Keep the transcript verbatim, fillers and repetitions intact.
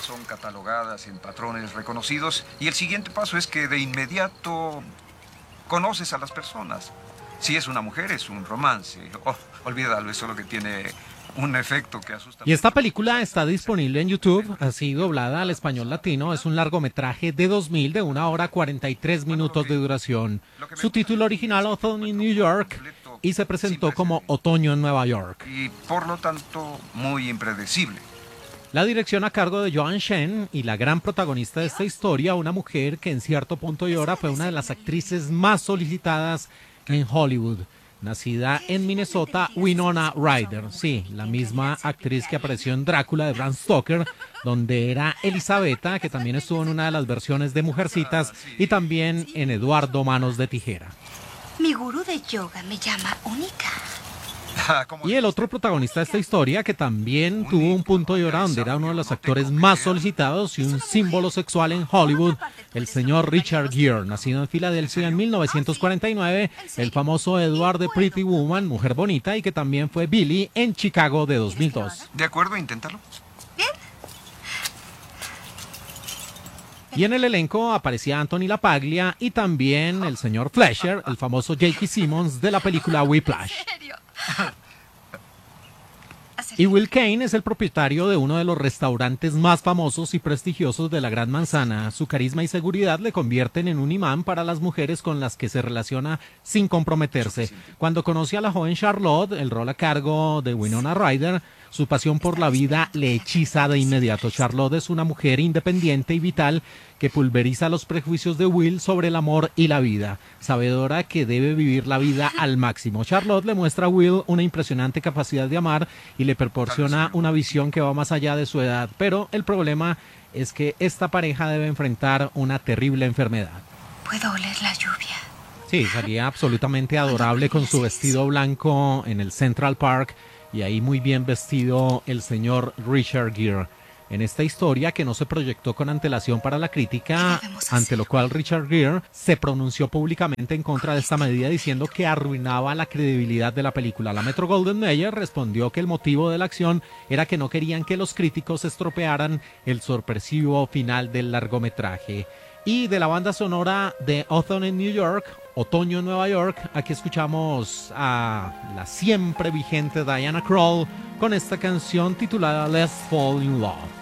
son catalogadas en patrones reconocidos y el siguiente paso es que de inmediato conoces a las personas. Si es una mujer, es un romance. Oh, olvídalo, eso es lo que tiene un efecto que asusta. Y esta película está disponible en YouTube, así doblada al español latino. Es un largometraje de dos mil de una hora cuarenta y tres minutos de duración. Su título original, Autumn in New York, y se presentó como Otoño en Nueva York. Y por lo tanto, muy impredecible. La dirección a cargo de Joan Shen y la gran protagonista de esta historia, una mujer que en cierto punto y hora fue una de las actrices más solicitadas en Hollywood. Nacida en Minnesota, Winona Ryder, sí, la misma actriz que apareció en Drácula de Bram Stoker, donde era Elisabetta, que también estuvo en una de las versiones de Mujercitas, y también en Eduardo Manos de Tijera. Mi gurú de yoga me llama única. Y el otro protagonista de esta historia, que también tuvo un punto y hora donde era uno de los actores más solicitados y un símbolo sexual en Hollywood, el señor Richard Gere, nacido en Filadelfia en mil novecientos cuarenta y nueve, el famoso Edward de Pretty Woman, Mujer Bonita, y que también fue Billy en Chicago de dos mil dos. ¿De acuerdo? Inténtalo. Bien. Y en el elenco aparecía Anthony LaPaglia y también el señor Fleischer, el famoso J K. Simmons de la película Whiplash. Y Will Kane es el propietario de uno de los restaurantes más famosos y prestigiosos de la Gran Manzana. Su carisma y seguridad le convierten en un imán para las mujeres con las que se relaciona sin comprometerse. Cuando conoce a la joven Charlotte, el rol a cargo de Winona Ryder, su pasión por la vida le hechiza de inmediato. Charlotte es una mujer independiente y vital que pulveriza los prejuicios de Will sobre el amor y la vida, sabedora que debe vivir la vida al máximo. Charlotte le muestra a Will una impresionante capacidad de amar y le proporciona una visión que va más allá de su edad, pero el problema es que esta pareja debe enfrentar una terrible enfermedad. Puedo oler la lluvia. Sí, salía absolutamente adorable con su vestido blanco en el Central Park y ahí muy bien vestido el señor Richard Gere. En esta historia, que no se proyectó con antelación para la crítica, ante lo cual Richard Gere se pronunció públicamente en contra de esta medida, diciendo que arruinaba la credibilidad de la película. La Metro-Goldwyn-Mayer respondió que el motivo de la acción era que no querían que los críticos estropearan el sorpresivo final del largometraje. Y de la banda sonora de Autumn in New York, Otoño en Nueva York, aquí escuchamos a la siempre vigente Diana Krall con esta canción titulada Let's Fall in Love.